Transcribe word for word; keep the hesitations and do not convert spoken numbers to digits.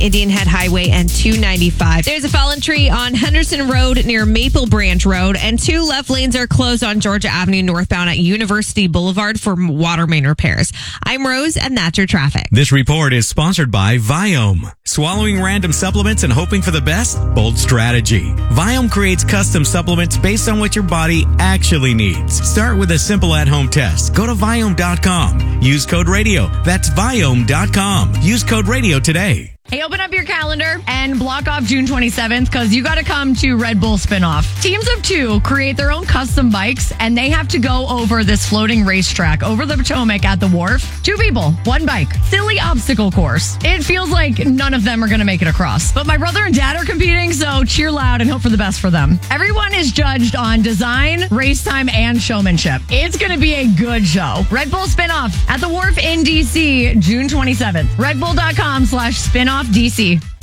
Indian Head Highway and two ninety-five. There's a fallen tree on Henderson Road near Maple Branch Road, and two left lanes are closed on Georgia Avenue northbound at University Boulevard for water main repairs. I'm Rose, and that's your traffic. This report is sponsored by Viome. Swallowing random supplements and hoping for the best? Bold strategy. Viome creates custom supplements based on what your body actually needs. Start with a simple at-home test. Go to Viome dot com. Use code radio. That's Viome dot com. Use code radio today. Hey, open up your calendar and block off June twenty-seventh because you got to come to Red Bull Spinoff. Teams of two create their own custom bikes, and they have to go over this floating racetrack over the Potomac at the wharf. Two people, one bike. Silly obstacle course. It feels like none of them are going to make it across. But my brother and dad are competing, so cheer loud and hope for the best for them. Everyone is judged on design, race time, and showmanship. It's going to be a good show. Red Bull Spinoff at the wharf in D C, June twenty-seventh. Red Bull dot com slash spinoff D C.